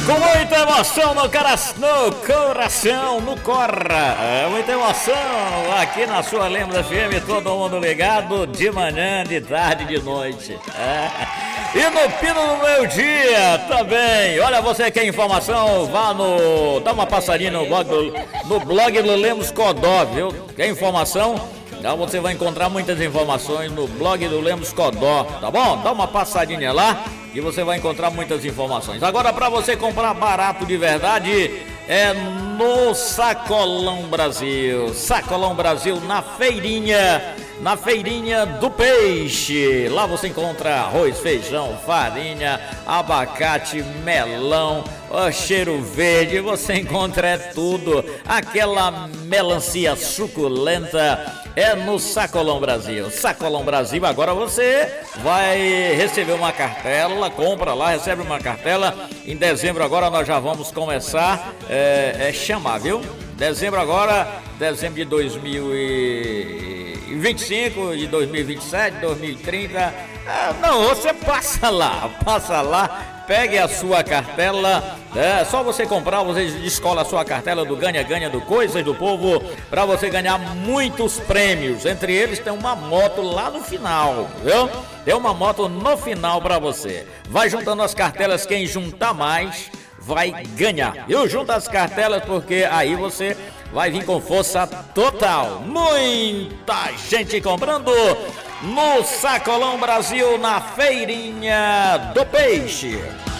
Com muita emoção no coração, no corra. Muita emoção aqui na sua Lemos FM, todo mundo ligado, de manhã, de tarde, de noite. E no pino do meu dia também. Olha, você quer informação? Dá uma passadinha no blog do Lemos Codó, viu? Quer informação? Então você vai encontrar muitas informações no blog do Lemos Codó, tá bom? Dá uma passadinha lá e você vai encontrar muitas informações. Agora, para você comprar barato de verdade, é no Sacolão Brasil. Sacolão Brasil na feirinha do peixe. Lá você encontra arroz, feijão, farinha, abacate, melão, cheiro verde. Você encontra tudo. Aquela melancia suculenta é no Sacolão Brasil. Sacolão Brasil, agora você vai receber uma cartela, compra lá, recebe uma cartela. Em dezembro agora nós já vamos começar chamar, viu? Dezembro de 2025, de 2027, 2030. Não, você passa lá, pegue a sua cartela. Só você comprar, você escolhe a sua cartela do ganha-ganha do Coisas do Povo para você ganhar muitos prêmios. Entre eles tem uma moto lá no final, viu? Tem uma moto no final para você. Vai juntando as cartelas, quem juntar mais vai ganhar. Eu junto as cartelas porque aí você vai vir com força total. Muita gente comprando no Sacolão Brasil, na feirinha do peixe.